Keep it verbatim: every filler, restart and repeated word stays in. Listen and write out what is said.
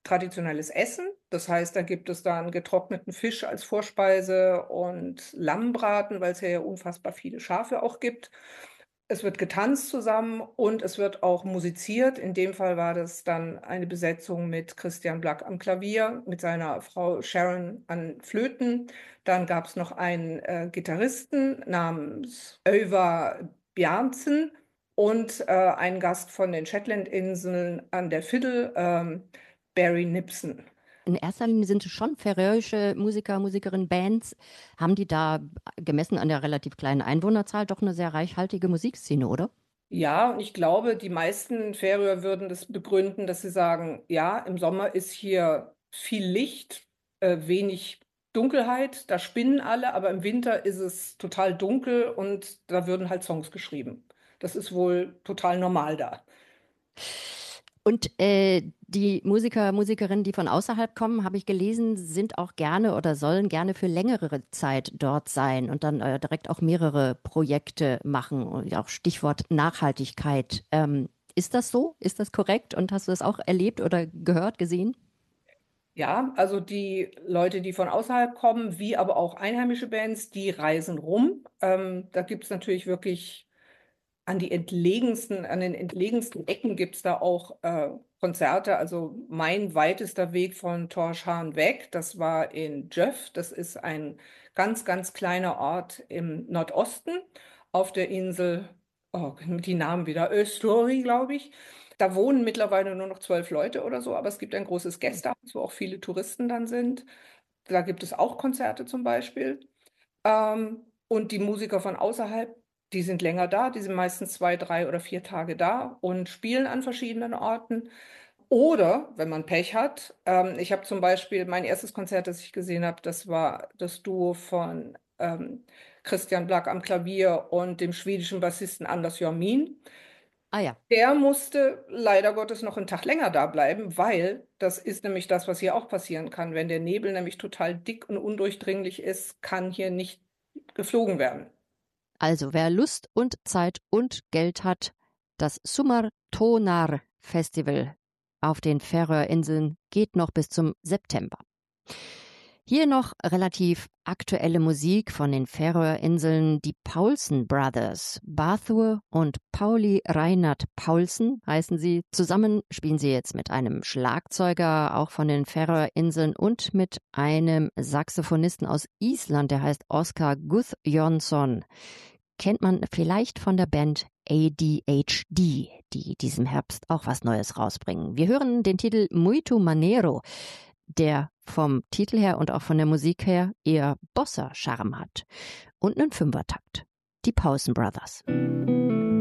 traditionelles Essen. Das heißt, da gibt es dann getrockneten Fisch als Vorspeise und Lammbraten, weil's ja ja unfassbar viele Schafe auch gibt. Es wird getanzt zusammen und es wird auch musiziert. In dem Fall war das dann eine Besetzung mit Christian Black am Klavier, mit seiner Frau Sharon an Flöten. Dann gab's noch einen, äh, Gitarristen namens Öivar Bjärnsen und, äh, einen Gast von den Shetlandinseln an der Fiddle, ähm, Barry Nipson. In erster Linie sind es schon färöische Musiker, Musikerinnen, Bands. Haben die da, gemessen an der relativ kleinen Einwohnerzahl, doch 'ne sehr reichhaltige Musikszene, oder? Ja, und ich glaube, die meisten Färöer würden das begründen, dass sie sagen: „Ja, im Sommer ist hier viel Licht, äh, wenig Dunkelheit, da spinnen alle, aber im Winter ist es total dunkel und da würden halt Songs geschrieben.“ Das ist wohl total normal da. Und, äh, die Musiker, Musikerinnen, die von außerhalb kommen, habe ich gelesen, sind auch gerne oder sollen gerne für längere Zeit dort sein und dann, äh, direkt auch mehrere Projekte machen und auch Stichwort Nachhaltigkeit. Ähm, ist das so? Ist das korrekt und hast du das auch erlebt oder gehört, gesehen? Ja, also die Leute, die von außerhalb kommen, wie aber auch einheimische Bands, die reisen rum. Ähm, da gibt's natürlich wirklich an die entlegensten an den entlegensten Ecken gibt's da auch, äh, Konzerte. Also, mein weitester Weg von Tórshavn weg, das war in Gjógv. Das ist ein ganz, ganz kleiner Ort im Nordosten auf der Insel oh, die Namen wieder, Eysturoy, glaube ich. Da wohnen mittlerweile nur noch zwölf Leute oder so, aber es gibt ein großes Gästehaus, wo auch viele Touristen dann sind. Da gibt es auch Konzerte zum Beispiel. Ähm, und die Musiker von außerhalb, die sind länger da, die sind meistens zwei, drei oder vier Tage da und spielen an verschiedenen Orten. Oder, wenn man Pech hat ähm, ich habe zum Beispiel mein erstes Konzert, das ich gesehen habe, das war das Duo von, ähm, Christian Black am Klavier und dem schwedischen Bassisten Anders Jormin. Ah ja. Der musste leider Gottes noch 'n Tag länger da bleiben, weil das ist nämlich das, was hier auch passieren kann. Wenn der Nebel nämlich total dick und undurchdringlich ist, kann hier nicht geflogen werden. Also, wer Lust und Zeit und Geld hat, das Sumar-Tónár-Festival auf den Färöerinseln geht noch bis zum September. Hier noch relativ aktuelle Musik von den Färöerinseln, die Poulsen Brothers. Barthur und Pauli Reinert Poulsen heißen sie. Zusammen spielen sie jetzt mit einem Schlagzeuger, auch von den Färöerinseln, und mit einem Saxophonisten aus Island, der heißt Óskar Guðjónsson. Kennt man vielleicht von der Band A D H D, die diesem Herbst auch was Neues rausbringen. Wir hören den Titel Muito Maneiro, der vom Titel her und auch von der Musik her eher Bossa-Charme hat. Und 'nen Fünfertakt. Die Poulsen Brothers.